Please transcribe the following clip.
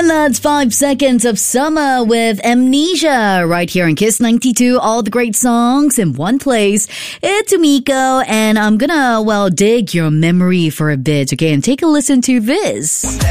And that's 5 seconds of summer with Amnesia right here on Kiss 92. All the great songs in one place. It's Umiko, and I'm gonna, dig your memory for a bit, okay? And take a listen to this.